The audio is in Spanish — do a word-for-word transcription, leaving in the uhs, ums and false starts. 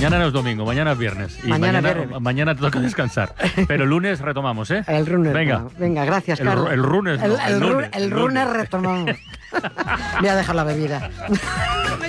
Mañana no es domingo, mañana es viernes. Y Mañana mañana, viernes. mañana te toca descansar. Pero el lunes retomamos, ¿eh? El lunes. Venga. No. Venga, gracias, El, Carlos. el lunes, no, El, el, el ru- lunes, el el lunes lunes. retomamos. Voy a dejar la bebida.